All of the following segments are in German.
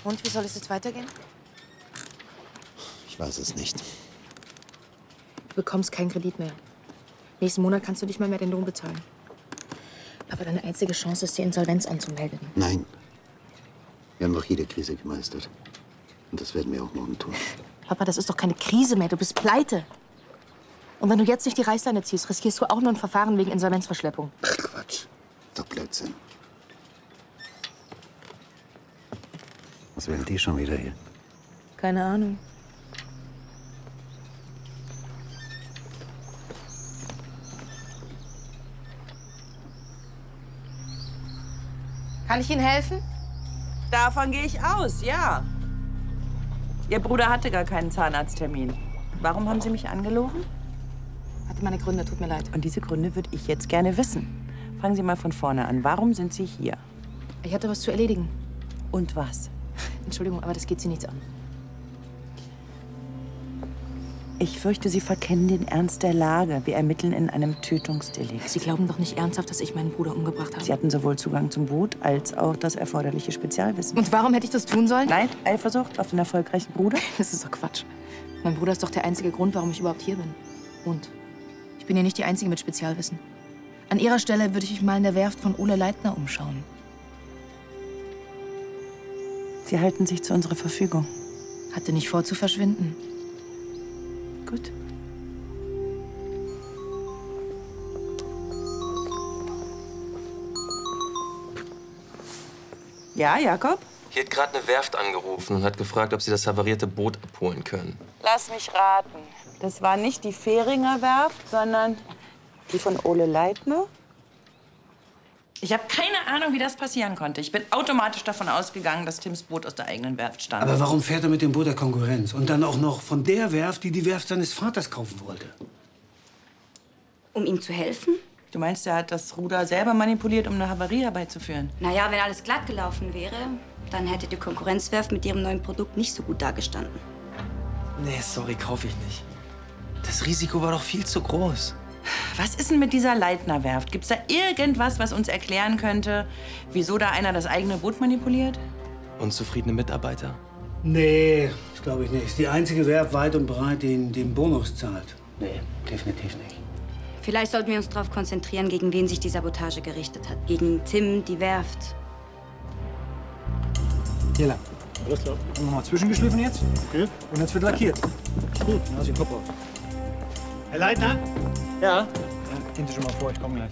Und wie soll es jetzt weitergehen? Ich weiß es nicht. Du bekommst keinen Kredit mehr. Nächsten Monat kannst du nicht mal mehr den Lohn bezahlen. Aber deine einzige Chance ist, die Insolvenz anzumelden. Nein. Wir haben doch jede Krise gemeistert. Und das werden wir auch morgen tun. Papa, das ist doch keine Krise mehr. Du bist pleite. Und wenn du jetzt nicht die Reißleine ziehst, riskierst du auch nur ein Verfahren wegen Insolvenzverschleppung. Ach, Quatsch. Doch Blödsinn. Was will die schon wieder hier? Keine Ahnung. Kann ich Ihnen helfen? Davon gehe ich aus, ja. Ihr Bruder hatte gar keinen Zahnarzttermin. Warum haben Sie mich angelogen? Hatte meine Gründe, tut mir leid. Und diese Gründe würde ich jetzt gerne wissen. Fangen Sie mal von vorne an. Warum sind Sie hier? Ich hatte was zu erledigen. Und was? Entschuldigung, aber das geht Sie nichts an. Ich fürchte, Sie verkennen den Ernst der Lage. Wir ermitteln in einem Tötungsdelikt. Sie glauben doch nicht ernsthaft, dass ich meinen Bruder umgebracht habe. Sie hatten sowohl Zugang zum Boot als auch das erforderliche Spezialwissen. Und warum hätte ich das tun sollen? Nein, Eifersucht auf den erfolgreichen Bruder? Das ist doch Quatsch. Mein Bruder ist doch der einzige Grund, warum ich überhaupt hier bin. Und ich bin ja nicht die Einzige mit Spezialwissen. An Ihrer Stelle würde ich mich mal in der Werft von Ole Leitner umschauen. Sie halten sich zu unserer Verfügung. Hatte nicht vor, zu verschwinden. Gut. Ja, Jakob? Hier hat gerade eine Werft angerufen und hat gefragt, ob sie das havarierte Boot abholen können. Lass mich raten. Das war nicht die Fähringer Werft, sondern die von Ole Leitner? Ich habe keine Ahnung, wie das passieren konnte. Ich bin automatisch davon ausgegangen, dass Tims Boot aus der eigenen Werft stammt. Aber warum fährt er mit dem Boot der Konkurrenz? Und dann auch noch von der Werft, die die Werft seines Vaters kaufen wollte. Um ihm zu helfen? Du meinst, er hat das Ruder selber manipuliert, um eine Havarie herbeizuführen? Naja, wenn alles glatt gelaufen wäre, dann hätte die Konkurrenzwerft mit ihrem neuen Produkt nicht so gut dagestanden. Nee, sorry, kaufe ich nicht. Das Risiko war doch viel zu groß. Was ist denn mit dieser Leitner-Werft? Gibt's da irgendwas, was uns erklären könnte, wieso da einer das eigene Boot manipuliert? Unzufriedene Mitarbeiter? Nee, das glaube ich nicht. Ist die einzige Werft weit und breit, die den Bonus zahlt. Nee, definitiv nicht. Vielleicht sollten wir uns darauf konzentrieren, gegen wen sich die Sabotage gerichtet hat. Gegen Tim, die Werft. Hier lang. Alles klar. Nochmal zwischengeschliffen jetzt. Okay. Und jetzt wird lackiert. Gut, dann hast du den Kopf auf. Herr Leitner? Ja? Gehen Sie schon mal vor, ich komme gleich.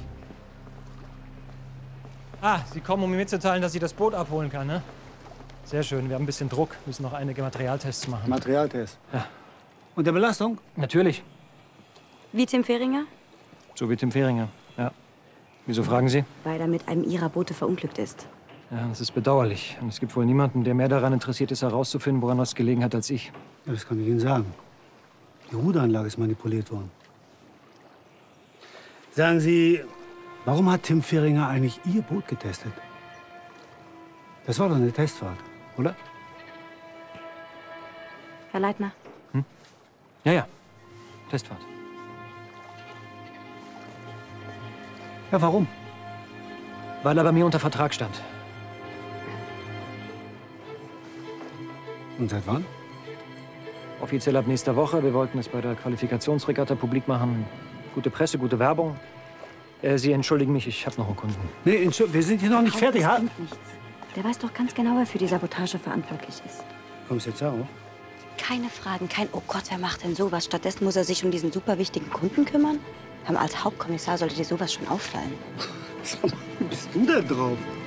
Ah, Sie kommen, um mir mitzuteilen, dass ich das Boot abholen kann, ne? Sehr schön, wir haben ein bisschen Druck, müssen noch einige Materialtests machen. Materialtest? Ja. Und der Belastung? Natürlich. Wie Tim Fähringer? So wie Tim Fähringer, ja. Wieso fragen Sie? Weil er mit einem Ihrer Boote verunglückt ist. Ja, das ist bedauerlich. Und es gibt wohl niemanden, der mehr daran interessiert ist, herauszufinden, woran was gelegen hat, als ich. Ja, das kann ich Ihnen sagen. Die Ruderanlage ist manipuliert worden. Sagen Sie, warum hat Tim Fähringer eigentlich Ihr Boot getestet? Das war doch eine Testfahrt, oder? Herr Leitner? Ja, ja. Testfahrt. Ja, warum? Weil er bei mir unter Vertrag stand. Und seit wann? Offiziell ab nächster Woche. Wir wollten es bei der Qualifikationsregatta publik machen. Gute Presse, gute Werbung. Sie entschuldigen mich, ich habe noch einen Kunden. Nee, wir sind hier noch nicht fertig. Das bringt nichts. Der weiß doch ganz genau, wer für die Sabotage verantwortlich ist. Kommst jetzt auf? Keine Fragen, kein Oh Gott, wer macht denn sowas? Stattdessen muss er sich um diesen super wichtigen Kunden kümmern? Als Hauptkommissar sollte dir sowas schon auffallen. Sag mal, wie bist du denn drauf?